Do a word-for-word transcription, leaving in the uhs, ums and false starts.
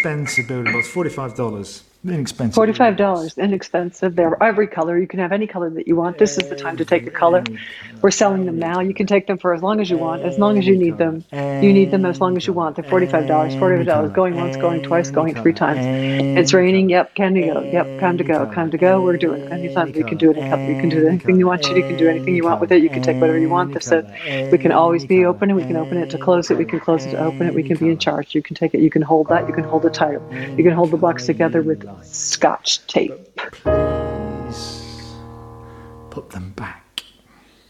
inexpensive building box, forty-five dollars. Inexpensive. forty-five dollars, inexpensive. They're every color. You can have any color that you want. This is the time to take a color. We're selling them now. You can take them for as long as you want, as long as you need them. You need them as long as you want. They're forty-five dollars, forty-five dollars, going once, going twice, going three times. It's raining. Yep, can you go? Yep, time to go, time to go. We're doing it. Anytime we can do any color. You can do anything you want to. You can do anything you want with it. You can take whatever you want. This it. We can always be open, and we can open it to close it. We can close it to open it. We can be in charge. You can take it. You can hold that. You can hold the title. You can hold the box together with Scotch tape. Please put them back.